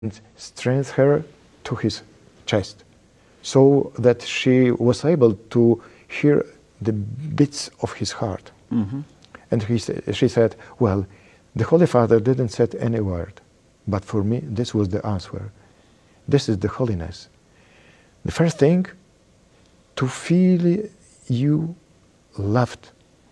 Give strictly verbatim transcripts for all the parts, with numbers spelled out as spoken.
strengthened her to his chest, so that she was able to hear the beats of his heart. Mm-hmm. And he, she said, well, the Holy Father didn't say any word, but for me this was the answer. This is the holiness. The first thing, to feel you loved,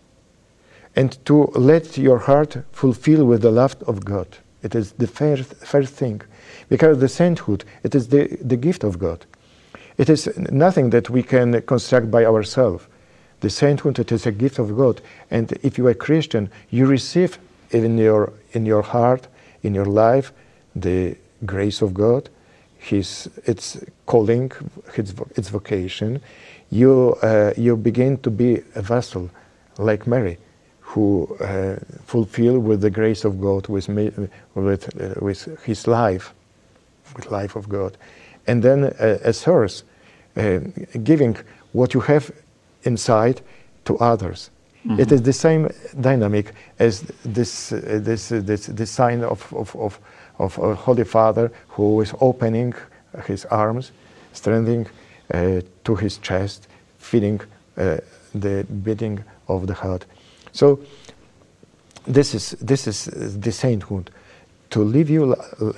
and to let your heart fulfill with the love of God. It is the first, first thing, because the sainthood, it is the, the gift of God. It is nothing that we can construct by ourselves. The sainthood, it is a gift of God. And if you are a Christian, you receive in your, in your heart, in your life, the grace of God, His, its calling, its, its vocation. You, uh, you begin to be a vessel like Mary, who uh, fulfill with the grace of God, with, me, with, uh, with his life, with life of God. And then uh, as hers, uh, giving what you have inside to others. Mm-hmm. It is the same dynamic as this, uh, this, uh, this, this sign of, of, of, of a Holy Father who is opening his arms, strengthening uh, to his chest, feeling uh, the beating of the heart. So this is this is the sainthood, to live you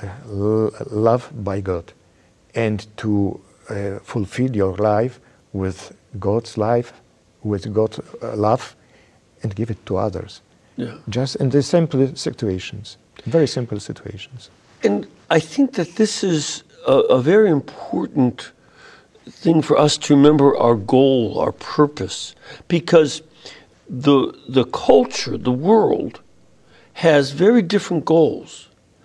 loved by God, and to uh, fulfill your life with God's life, with God's uh, love, and give it to others. Yeah. Just in the simple situations, very simple situations. And I think that this is a, a very important thing for us to remember, our goal, our purpose, because the the culture, the world, has very different goals.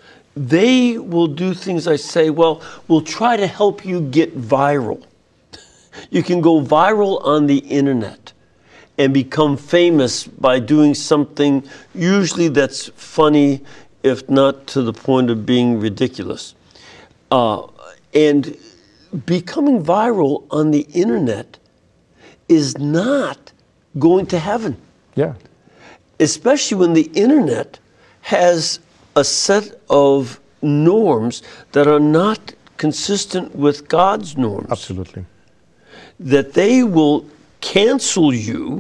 They will do things, I say, well, we'll try to help you get viral. You can go viral on the internet and become famous by doing something usually that's funny, if not to the point of being ridiculous. Uh, and becoming viral on the internet is not going to heaven. Yeah. Especially when the internet has a set of norms that are not consistent with God's norms. Absolutely. That they will cancel you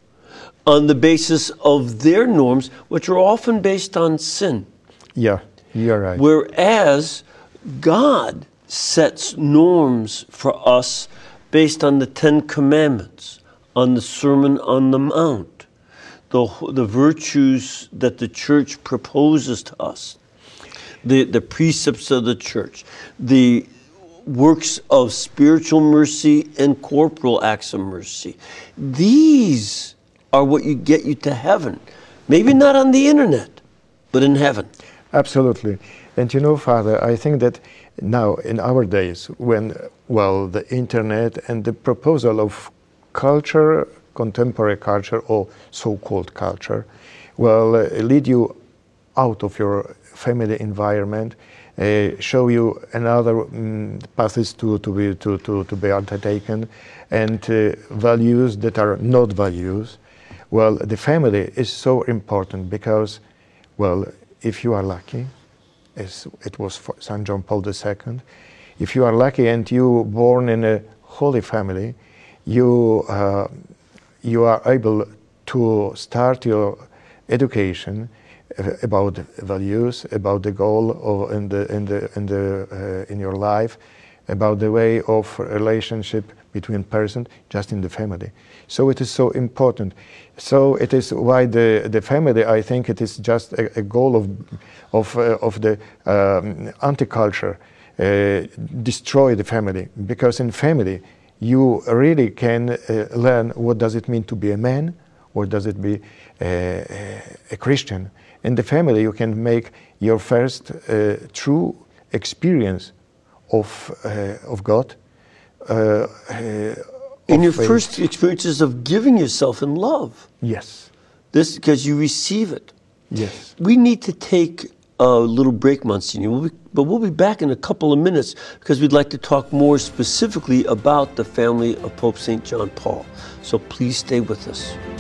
on the basis of their norms, which are often based on sin. Yeah, you're right. Whereas God sets norms for us based on the Ten Commandments, on the Sermon on the Mount, the, the virtues that the church proposes to us, the, the precepts of the church, the works of spiritual mercy and corporal acts of mercy. These are what you get you to heaven. Maybe not on the internet, but in heaven. Absolutely. And you know, Father, I think that now in our days when, well, the internet and the proposal of culture, contemporary culture or so-called culture, will uh, lead you out of your family environment, uh, show you another um, paths to, to, be, to, to, to be undertaken, and uh, values that are not values. Well, the family is so important because, well, if you are lucky, as it was for Saint John Paul the Second, if you are lucky and you born in a holy family, you uh, you are able to start your education about values, about the goal of in the in the in the uh, in your life, about the way of relationship between person just in the family. So it is so important. So it is why the the family, I think it is just a, a goal of of uh, of the um, anti-culture, uh, destroy the family, because in family you really can uh, learn what does it mean to be a man, what does it be uh, a Christian. In the family you can make your first uh, true experience of uh, of God. Uh, uh, in your faith. First experiences of giving yourself in love. Yes. This because you receive it. Yes. We need to take a little break, Monsignor, we'll be, but we'll be back in a couple of minutes because we'd like to talk more specifically about the family of Pope Saint John Paul. So please stay with us.